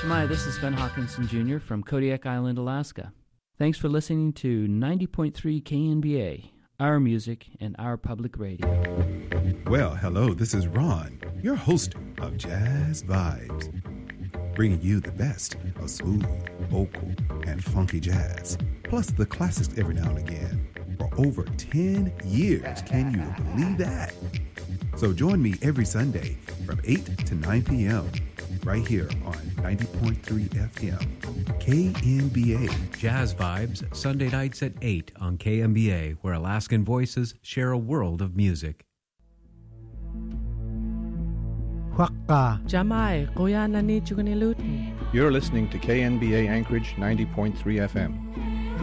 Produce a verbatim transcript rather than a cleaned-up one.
Smai, this is Sven Hawkinson Junior from Kodiak Island, Alaska. Thanks for listening to ninety point three K N B A, our music and our public radio. Well, hello, this is Ron, your host of Jazz Vibes, bringing you the best of smooth, vocal, and funky jazz, plus the classics every now and again. For over ten years, can you believe that? So join me every Sunday from eight to nine p.m. right here on ninety point three F M, K N B A. Jazz Vibes, Sunday nights at eight on K N B A, where Alaskan voices share a world of music. Jamai, Kuya Nani Chugunilutin. You're listening to K N B A Anchorage ninety point three F M.